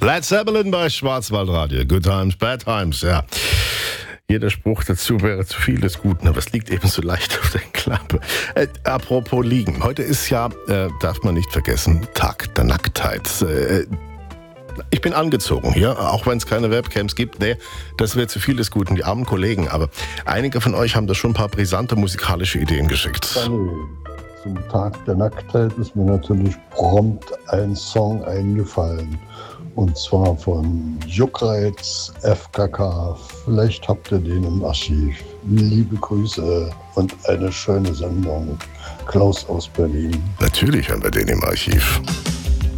Led Zeppelin bei Schwarzwaldradio. Good Times, Bad Times, ja. Jeder Spruch dazu wäre zu viel des Guten, aber es liegt eben so leicht auf der Klappe. Apropos liegen. Heute ist ja, darf man nicht vergessen, Tag der Nacktheit. Ich bin angezogen hier, auch wenn es keine Webcams gibt. Nee, das wäre zu viel des Guten, die armen Kollegen. Aber einige von euch haben da schon ein paar brisante musikalische Ideen geschickt. Zum Tag der Nacktheit ist mir natürlich prompt ein Song eingefallen. Und zwar von Juckreiz, FKK. Vielleicht habt ihr den im Archiv. Liebe Grüße und eine schöne Sendung. Klaus aus Berlin. Natürlich haben wir den im Archiv.